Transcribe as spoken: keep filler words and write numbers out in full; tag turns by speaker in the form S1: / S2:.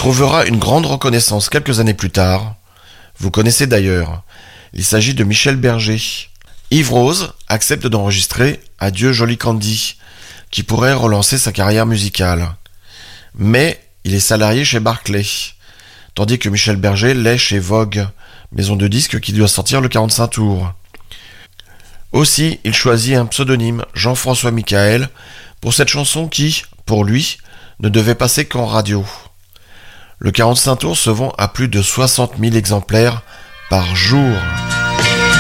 S1: trouvera une grande reconnaissance quelques années plus tard. Vous connaissez d'ailleurs. Il s'agit de Michel Berger. Yves Rose accepte d'enregistrer Adieu Joli Candy, qui pourrait relancer sa carrière musicale. Mais il est salarié chez Barclay, tandis que Michel Berger l'est chez Vogue, maison de disques qui doit sortir le quarante-cinq tours. Aussi, il choisit un pseudonyme, Jean-François Michael, pour cette chanson qui, pour lui, ne devait passer qu'en radio. Le quarante-cinq tours se vend à plus de soixante mille exemplaires par jour.